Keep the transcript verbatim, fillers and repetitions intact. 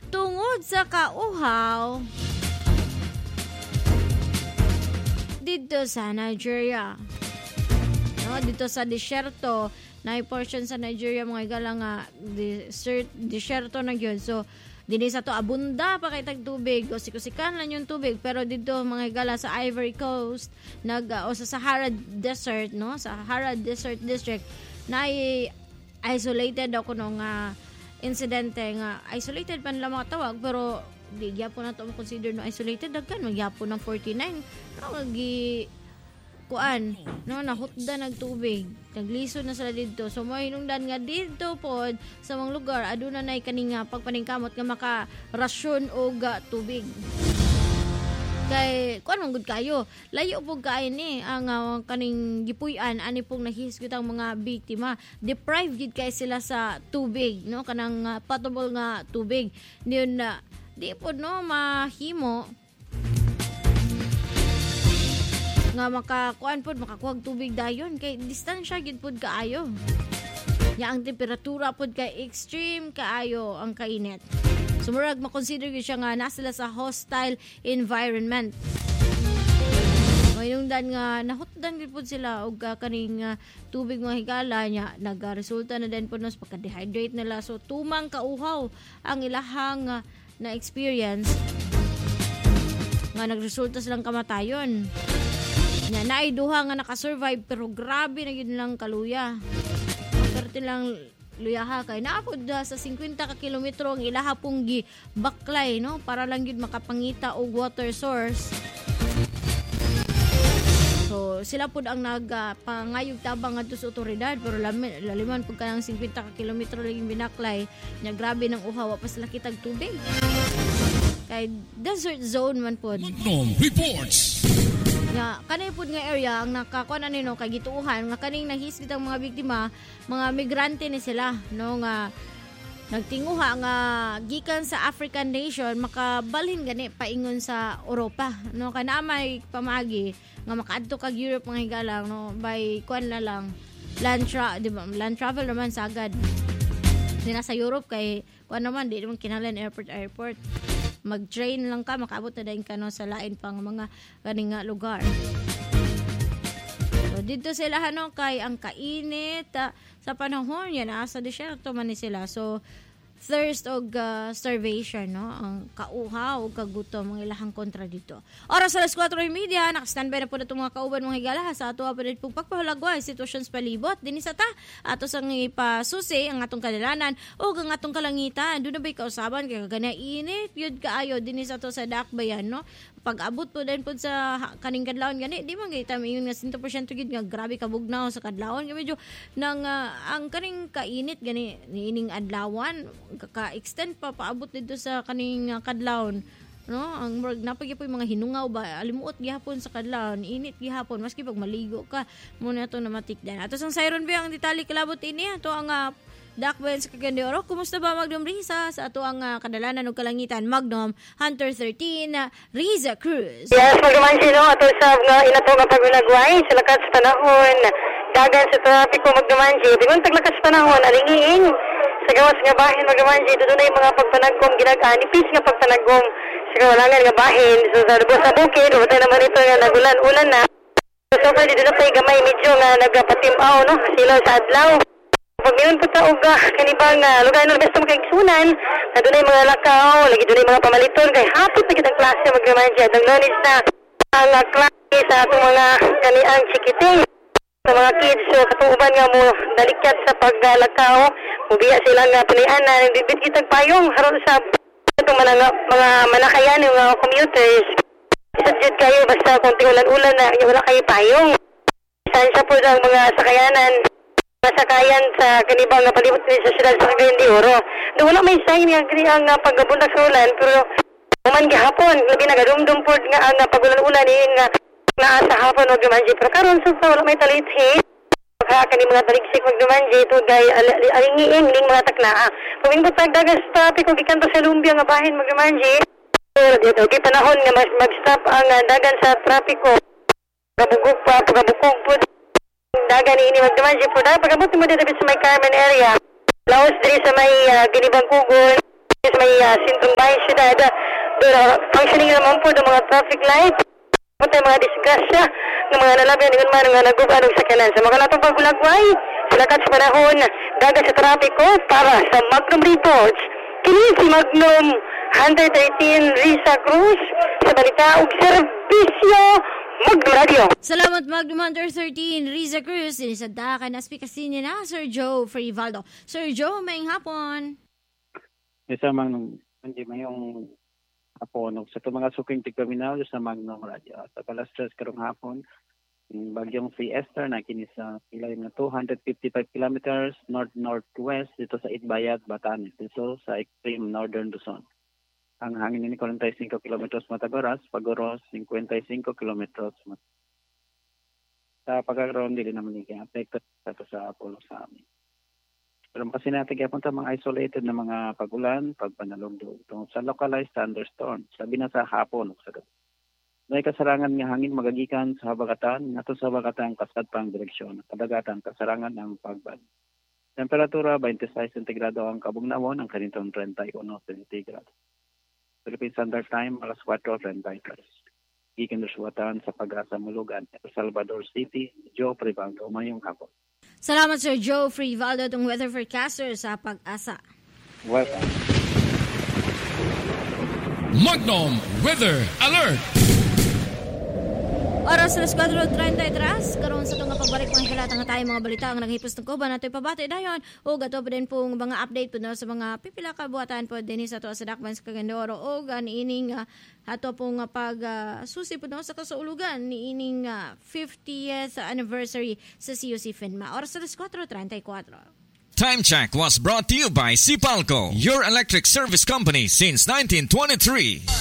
tungod sa kauhaw dito sa Nigeria. No, dito sa disyerto, na portion sa Nigeria mga igala nga desert, disyerto na yun. So, dini sa to abunda pa kay tag tubig o sikusikan lang yung tubig, pero dito mga igala sa Ivory Coast nag uh, o sa Sahara Desert, no, Sahara Desert District na isolated ako nung uh, insidente nga isolated pa nila mga tawag, pero di gyapon na to consider no isolated dagkan magyapon ng forty-nine no gi kuan no nahutda nagtubig naglisod na sila dito. So mahinungdan nga dito pod sa mga lugar aduna nay kaninga pagpaningkamot nga maka rasyon og tubig kay kuan man gud kayo layo pug kay ni ang uh, kaning gipuy-an ani pong nahisgot ang mga biktima, deprived gid kay sila sa tubig no kanang uh, potable nga tubig diyon na uh, di po no mahimo nga makakuan pod makakuha tubig dayon kay distansya gid pod kaayo ya ang temperatura pod kay extreme kaayo ang kainit. Sumurag makonsider gyud siya nga nasa sila sa hostile environment. Mayungdan nga nahutdan gid pod sila og uh, kaning uh, tubig mga higala nya nagaresulta na din pod no pagka-dehydrate nila, so tumang kauhaw ang ilahang uh, na experience nga nagresulta silang kamatayon. Nya naay duha nga nakasurvive pero grabe na yun lang kaluya. Perte lang luyaha kay naapod sa fifty ka kilometro ang ilaha pong gi baklay no para lang yun makapangita og water source. So sila pud ang nagpangayog uh, tabang ngadto sa otoridad pero lamin, laliman pud kanang fifty ka kilometro laging binaklay nya grabe ng uhaw pa sila kitag tubig. Kay desert zone man pud. Magnum reports. Nga kanay pud nga area ang nakakuan ani no kay gituuhan nga kaning nahisgit ang mga biktima, mga migrante ni sila no nga nagtinguha nga gikan sa African nation makabalhin gani paingon sa Europa no kana may pamagi nga makaadto kag Europe mga higala no by kuan na lang land tra di ba land travel naman sagad dina sa Europe kay kuan naman di naman kinahanglan airport airport mag-train lang ka makaabot na din ka no sa lain pang mga kaning nga lugar. So dito sila no kay ang kainit uh, sa panahon yan asa disyerto man ni sila, so thirst o uh, starvation no ang kauhaw o kagutom ang ilahang kontra dito. Oras alas four media naka-standby na po na itong mga kauban mga higala sa ato pa rin pong pagpahulagway sitwasyon sa palibot din sa ta ato sang ipasusi ang atong kadalanan o ang atong kalangitan doon na ba'y kausaban kaya kagana init yun kaayo din sa to sa dakbayan no pag-abot po din po sa kaning kadlawon gani di man gayta mayon nga one hundred percent gid nga grabe kabugnaw sa kadlawon medyo nang uh, ang kaning kainit gani niining adlawan ka-extend pa paabot dito sa kaning uh, kadlawon no ang napagi po yung mga hinungaw ba alimuot gihapon sa kadlawon init gihapon maski pag maligo ka muna to na matikdan ato sang siren ba ang detalye kalabot ini ato ang uh, Dakbayan sa Cagayan de Oro. Kumusta ba Magnum Riza sa ato ang uh, kadalanan o kalangitan? Magnum Hunter thirteen uh, Riza Cruz. Yes, magaman sino ato sa nga inato nga pagulagway sa lakas sa panahon. Dagan sa trapiko Magdaman si. Tingon taglakas sa panahon alingiing sa gawas nga bahin Magdaman si. Doon ay mga pagpanagkom ginagaan nipis nga pagpanagkom sa kawalangan nga bahin. So sa lubos sa bukid o tayo naman ito nga nagulan-ulan na. So far dito na pa gamay medyo nga nagpatimaw no silaw sa adlaw. Pag ngayon po sa uga, kanibang uh, lugar na besto magkaigsunan, na doon ay mga lakaw, lagi doon ay mga pamaliton, kay hapit na kitang klase magnaman siya. Naglanis na ang uh, klase sa itong mga kaniang chikiting sa mga kids. So, katuuban nga mo, nalikyat sa paglakaw, uh, mubiya silang uh, panian na nagbibit kitang payong, haron sa itong mga, mga manakayan, yung mga commuters. Isasjud kayo, basta kung ulan-ulan na, wala kayo payong. Saan siya po ang mga sakayanan, masakayan sa kanibang nga palibot ni sa siyudad sa Cagayan de Oro. Do wala may sign nga kini ang uh, pagbundak sa ulan pero man gihapon labi nagadumdum pod nga ang uh, pagulan-ulan ni nga naa sa hapon og dumanji pero karon so wala may talithi ka kani mga taligsik og dumanji to gay alingiing ning mga taknaa. Paging butag dagas traffic og ikanto sa lumbia nga bahin mag dumanji. Dito gi panahon nga mas mag-stop ang uh, dagan sa trapiko. Kabugog pa pagabukog pod dagan ini magdaman siya po dahil pagabot mo dito sa may Carmen area laos diri sa may uh, Ginibang Kugon sa may uh, Sintong Bayan Syudad. Uh, functioning naman po ng mga traffic light. Punta mga disgrasya ng mga nalabihan ng mga nga nag-uganog sa kanan. Sa mga natong pagulagway, silakat sa panahon, dagat sa trapiko para sa Magnum Reports. Kini si Magnum one thirteen Risa Cruz sa balita ug serbisyo Magnum Radio. Salamat Magnum one thirteen Risa Cruz. Din sa dakan aspikasin niya na Sir Joe Frivaldo. Sir Joe, maying hapon. Isa Magnum, hindi mayong hapon sa ito mga suking tigpaminaw sa Magnum Radio. Sa palastres karong hapon, bagyong si Esther na kini sa ilay na two hundred fifty-five kilometers north-northwest dito sa Itbayat, Batanes. Dito sa extreme northern Luzon. Ang hangin ni forty-five kilometers matagoras, pagoros fifty-five kilometers. Sa pagkakaroon dili naman ni affected sa sa pulo sa amin. Pero kasi natin kaya punta mga isolated na mga pagulan, pagpanalugdog. Tungkol sa localized thunderstorm, sabi na sa hapon o sa gabi. May kasarangan ng hangin magagikan sa habagatan, nato sa habagatan kasad pang direksyon, kadagatan kasarangan ng pagbad. Temperatura twenty-six centigrado ang kabugnaon, ang kanitong thirty-one centigrado. Philippine Standard Time, alas four thirty-three. Gikan Suwatan sa Pag-asa Mulugan, Salvador City, Joe Frivaldo, mayong hapon. Salamat Sir Joe Frivaldo, itong weather forecaster sa Pag-asa. Welcome. Magnum Weather Alert! Oras alas four thirty-three, karon sa itong pagbalik mga hilatang nga tayo mga balita ang naghipos ng kuban nato ipabati dayon o gato pa din pong mga update po no, sa mga pipila kabuhatan po din sa to sa Dakban sa Cagandoro o ganiining uh, ato pong uh, pag uh, susi po no, sa kasaulugan ni ining uh, fiftieth anniversary sa C U C FINMA. Oras alas four thirty-four. Time check was brought to you by Sipalco, your electric service company since nineteen twenty-three.